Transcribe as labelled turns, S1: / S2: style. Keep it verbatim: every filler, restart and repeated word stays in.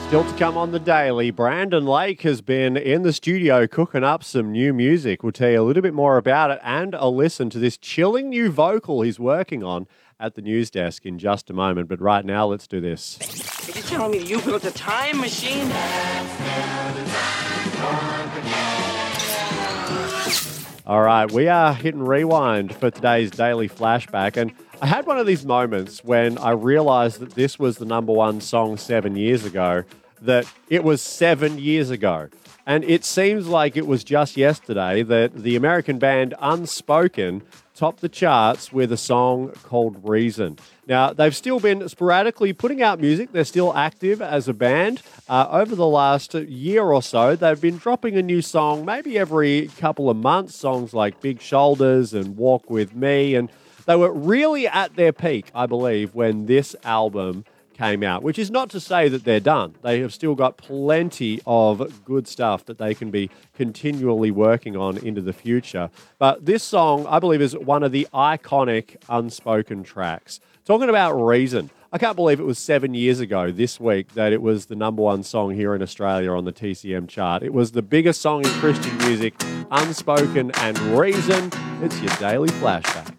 S1: Still to come on the daily, Brandon Lake has been in the studio cooking up some new music. We'll tell you a little bit more about it and a listen to this chilling new vocal he's working on at the news desk in just a moment. But right now, let's do this.
S2: Are you telling me that you built a time machine?
S1: All right, we are hitting rewind for today's daily flashback. And I had one of these moments when I realized that this was the number one song seven years ago, that it was seven years ago. And it seems like it was just yesterday that the American band Unspoken topped the charts with a song called Reason. Now, they've still been sporadically putting out music. They're still active as a band. Uh, over the last year or so, they've been dropping a new song maybe every couple of months, songs like Big Shoulders and Walk With Me. And they were really at their peak, I believe, when this album came out, which is not to say that they're done. They have still got plenty of good stuff that they can be continually working on into the future. But this song, I believe, is one of the iconic Unspoken tracks. Talking about Reason, I can't believe it was seven years ago this week that it was the number one song here in Australia on the T C M chart. It was the biggest song in Christian music, Unspoken and Reason. It's your daily flashback.